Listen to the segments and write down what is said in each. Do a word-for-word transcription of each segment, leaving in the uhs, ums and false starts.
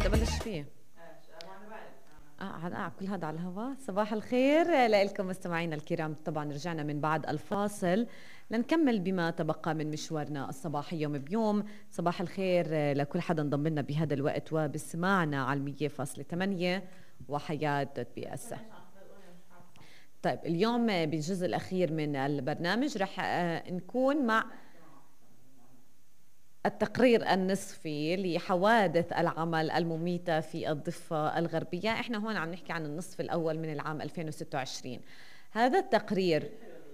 بدي ابلش فيه. اه آه كل هذا على الهواء. صباح الخير لكم مستمعينا الكرام، طبعا رجعنا من بعد الفاصل لنكمل بما تبقى من مشوارنا الصباحي يوم بيوم. صباح الخير لكل حدا انضم لنا بهذا الوقت وبسمعنا على مية فاصلة ثمانية وحياة دوت بي اس. طيب اليوم بالجزء الأخير من البرنامج رح نكون مع التقرير النصفي لحوادث العمل المميتة في الضفة الغربية. احنا هون عم نحكي عن النصف الأول من العام ألفين وستة وعشرين. هذا التقرير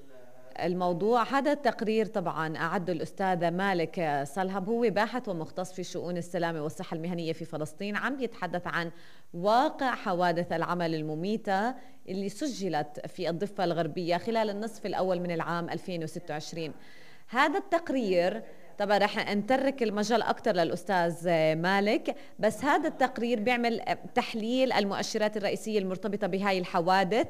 الموضوع هذا التقرير طبعا أعده الأستاذ مالك صلهب، هو باحث ومختص في شؤون السلامة والصحة المهنية في فلسطين، عم يتحدث عن واقع حوادث العمل المميتة اللي سجلت في الضفة الغربية خلال النصف الأول من العام ألفين وستة وعشرين. هذا التقرير طبعا رح نترك المجال أكثر للأستاذ مالك، بس هذا التقرير بيعمل تحليل المؤشرات الرئيسية المرتبطة بهاي الحوادث،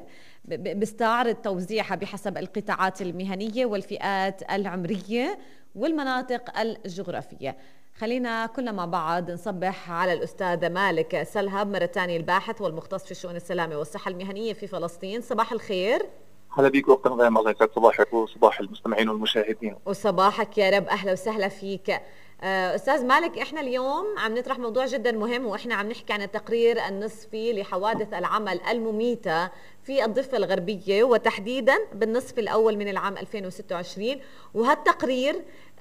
بيستعرض توزيعها بحسب القطاعات المهنية والفئات العمرية والمناطق الجغرافية. خلينا كلنا مع بعض نصبح على الأستاذ مالك صلهب مرة ثانية، الباحث والمختص في شؤون السلامة والصحة المهنية في فلسطين. صباح الخير. هلا بيك وقت نغيم، الله يسعد صباحك وصباح المستمعين والمشاهدين. وصباحك يا رب، أهلا وسهلا فيك. أستاذ مالك، إحنا اليوم عم نطرح موضوع جدا مهم، وإحنا عم نحكي عن التقرير النصفي لحوادث العمل المميتة في الضفة الغربية وتحديدا بالنصف الأول من العام ألفين وستة وعشرين. وهالتقرير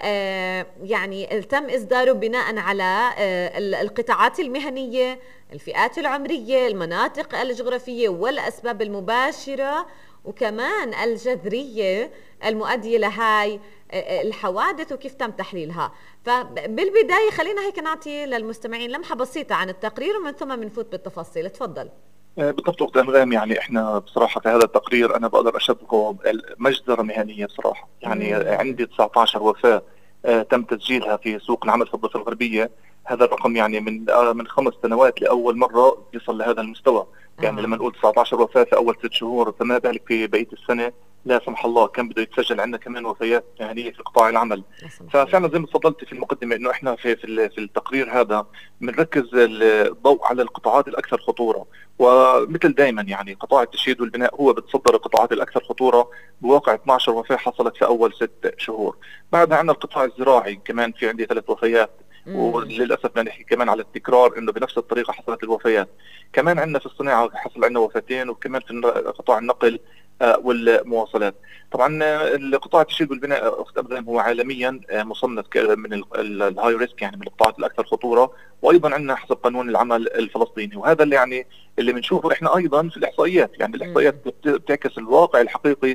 آه يعني تم إصداره بناء على آه القطاعات المهنية، الفئات العمرية، المناطق الجغرافية والأسباب المباشرة وكمان الجذرية المؤدية لهاي الحوادث وكيف تم تحليلها. فبالبداية خلينا هيك نعطي للمستمعين لمحة بسيطة عن التقرير ومن ثم بنفوت بالتفاصيل. تفضل. بالضبط أخت أنغام، يعني إحنا بصراحة في هذا التقرير أنا بقدر أشبهه مجزرة مهنية بصراحة. يعني مم. عندي تسعة عشر وفاة آه تم تسجيلها في سوق العمل في الضفة الغربية. هذا الرقم يعني من آه من خمس سنوات لأول مرة يصل لهذا المستوى. يعني آه. لما نقول تسعة عشر وفاة في أول ست شهور، فما بالك في بقية السنة لا سمح الله كان بده يتسجل عندنا كمان وفيات مهنيه في قطاع العمل. ففعلا زي ما تفضلت في المقدمه انه احنا في في التقرير هذا بنركز الضوء على القطاعات الاكثر خطوره، ومثل دائما يعني قطاع التشييد والبناء هو بتصدر القطاعات الاكثر خطوره بواقع اثنعش عشر وفاه حصلت في اول ست شهور. بعدها عندنا القطاع الزراعي كمان في عندي ثلاث وفيات، وللاسف بدنا نحكي كمان على التكرار انه بنفس الطريقه حصلت الوفيات. كمان عندنا في الصناعه حصل عندنا وفاتين، وكمان في قطاع النقل والمواصلات. طبعا القطاع التشييد والبناء اخت أنغام هو عالميا مصنف من الهاي ريسك، يعني من القطاعات الاكثر خطوره، وايضا عندنا حسب قانون العمل الفلسطيني. وهذا اللي يعني اللي بنشوفه احنا ايضا في الاحصائيات، يعني الاحصائيات بتعكس الواقع الحقيقي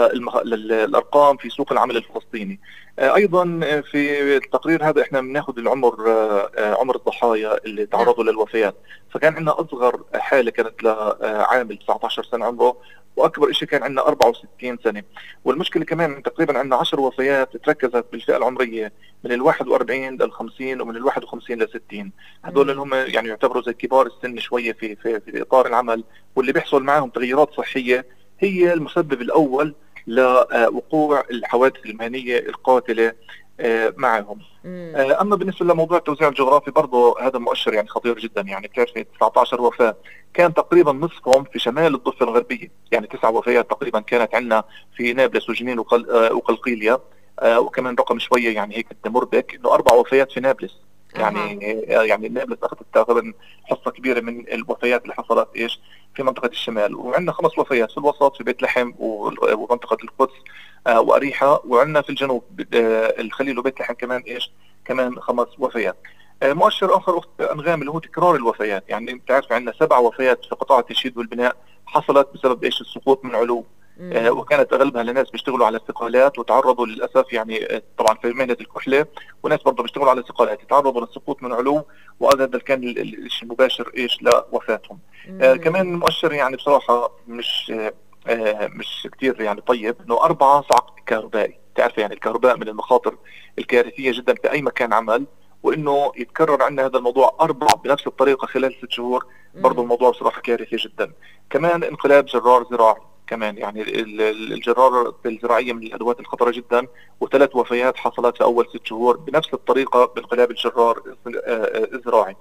للارقام في سوق العمل الفلسطيني. ايضا في التقرير هذا احنا بناخذ العمر، عمر الضحايا اللي تعرضوا للوفيات. فكان عندنا اصغر حاله كانت لعامل تسعة عشر سنه عمره، واكبر شيء كان عندنا أربعة وستين سنه. والمشكله كمان تقريبا عندنا عشر وفيات تركزت بالفئه العمريه من ال واحد وأربعين لل خمسين ومن ال واحد وخمسين لل ستين. هذول اللي هم يعني يعتبروا زي كبار السن شويه في في في اطار العمل، واللي بيحصل معهم تغيرات صحيه هي المسبب الاول لوقوع الحوادث المهنيه القاتله معهم. اما بالنسبه لموضوع التوزيع الجغرافي برضه هذا مؤشر يعني خطير جدا. يعني بتعرفي تسعة عشر وفاه كان تقريبا نصفهم في شمال الضفه الغربيه، يعني تسع وفيات تقريبا كانت عندنا في نابلس وجنين وقلقيليه، وكمان رقم شويه يعني هيك مربك انه اربع وفيات في نابلس. يعني أه. يعني نابلس اخذت تقريبا حصه كبيره من الوفيات اللي حصلت ايش في منطقه الشمال، وعندنا خمس وفيات في الوسط في بيت لحم ومنطقه القدس آه واريحه، وعندنا في الجنوب آه الخليل وبيت لحم كمان ايش كمان خمس وفيات. آه مؤشر اخر اخت انغام اللي هو تكرار الوفيات. يعني انت عارف عندنا سبع وفيات في قطاع التشييد والبناء حصلت بسبب ايش السقوط من علو، آه وكانت اغلبها لناس بيشتغلوا على الثقالات وتعرضوا للاسف يعني آه طبعا في مهنه الكحله، وناس برضه بيشتغلوا على الثقالات يتعرضوا للسقوط من علو، وهذا كان الشيء المباشر ايش لوفاتهم. آه كمان مؤشر يعني بصراحه مش آه آه مش كثير يعني طيب، انه أربعة صعق كهربائي. تعرف يعني الكهرباء من المخاطر الكارثيه جدا في اي مكان عمل، وانه يتكرر عندنا هذا الموضوع اربع بنفس الطريقه خلال ست شهور برضه الموضوع بصراحه كارثي جدا. كمان انقلاب جرار زراعي كمان، يعني الجرار الزراعيه من الادوات الخطره جدا، وثلاث وفيات حصلت في اول ست شهور بنفس الطريقه بانقلاب الجرار الزراعي.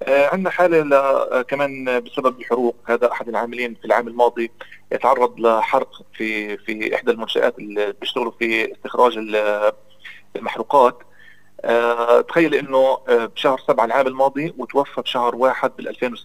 عندنا حالة كمان بسبب الحروق. هذا أحد العاملين في العام الماضي تعرض لحرق في في إحدى المنشآت اللي بيشتغلوا في استخراج المحروقات. أه تخيل انه بشهر سبعة العام الماضي وتوفى بشهر واحد بال ألفين